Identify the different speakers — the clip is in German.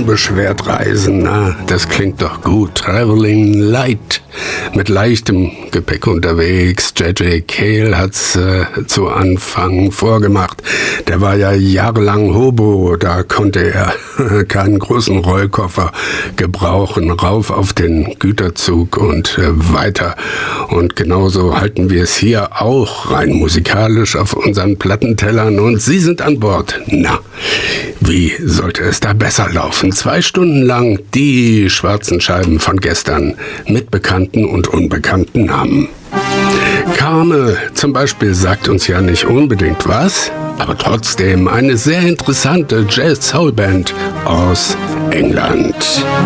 Speaker 1: unbeschwert reisen, na, das klingt doch gut. Traveling light, mit leichtem Gepäck unterwegs. J.J. Cale hat's zu Anfang vorgemacht. Der war ja jahrelang Hobo, da konnte er keinen großen Rollkoffer gebrauchen. Rauf auf den Güterzug und weiter. Und genauso halten wir es hier auch rein musikalisch auf unseren Plattentellern und Sie sind an Bord. Na, wie sollte es da besser laufen? 2 Stunden lang die schwarzen Scheiben von gestern mit bekannten und unbekannten Namen. Carmel zum Beispiel sagt uns ja nicht unbedingt was, aber trotzdem eine sehr interessante Jazz-Soul-Band aus England.